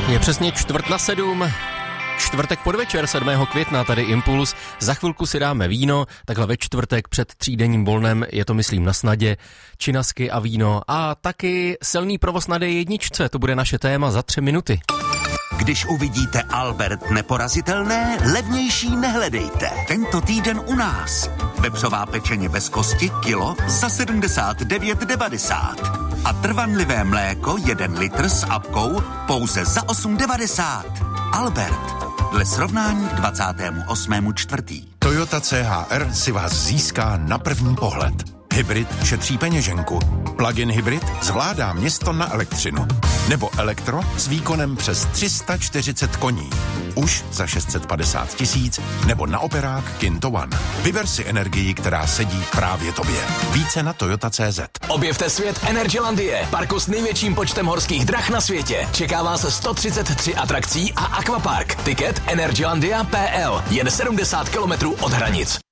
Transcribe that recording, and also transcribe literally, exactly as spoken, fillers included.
Je přesně čtvrt na sedm, čtvrtek podvečer sedmého května, tady Impuls. Za chvilku si dáme víno, takhle ve čtvrtek před třídenním volnem, je to myslím na snadě, činasky a víno a taky silný provoz na dé jedna, to bude naše téma za tři minuty. Když uvidíte Albert neporazitelné, levnější nehledejte. Tento týden u nás. Vepřová pečeně bez kosti kilo za sedmdesát devět devadesát. A trvanlivé mléko jeden litr s apkou pouze za osm devadesát. Albert. Dle srovnání dvacátého osmého čtvrtého Toyota C H R si vás získá na první pohled. Hybrid šetří peněženku. Plug-in hybrid zvládá město na elektřinu. Nebo elektro s výkonem přes tři sta čtyřicet koní. Už za šest set padesát tisíc nebo na operák Kinto One. Vyber si energii, která sedí právě tobě. Více na Toyota tečka cé zet. Objevte svět Energylandie, parku s největším počtem horských drah na světě. Čeká vás sto třicet tři atrakcí a akvapark. Tiket energylandia tečka pé el, jen sedmdesát kilometrů od hranic.